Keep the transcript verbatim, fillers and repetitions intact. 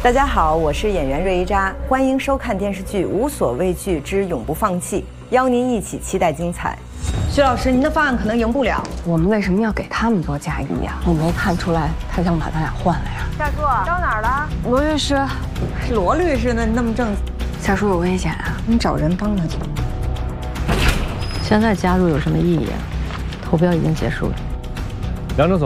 大家好，我是演员瑞一扎，欢迎收看电视剧《无所畏惧之永不放弃》，邀您一起期待精彩。徐老师，您的方案可能赢不了。 我们为什么要给他们多加一呀？我没看出来他想把咱俩换了呀。 夏叔，到哪儿了？ 罗律师， 罗律师呢？你那么正。 夏叔有危险啊， 你找人帮他去。 现在加入有什么意义啊？投标已经结束了。 梁正总。